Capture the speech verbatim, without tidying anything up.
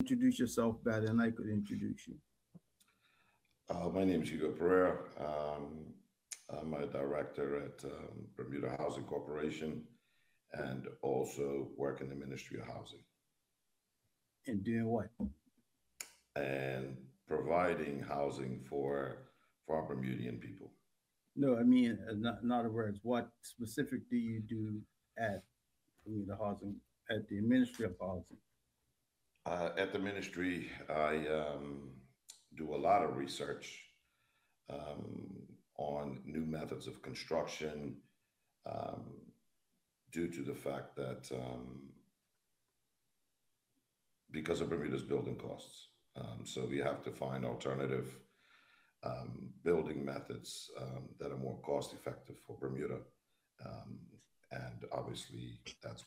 introduce yourself better than I could introduce you. Uh, my name is Hugo Pereira. Um, I'm a director at um, Bermuda Housing Corporation and also work in the Ministry of Housing And doing what? and providing housing for for our Bermudian people. No, I mean, uh, not, in other words, what specific do you do at I mean, the housing, at the Ministry of Housing? Uh, at the ministry, I um, do a lot of research um, on new methods of construction um, due to the fact that um, because of Bermuda's building costs. Um, so we have to find alternative um, building methods um, that are more cost effective for Bermuda. Um, and obviously, that's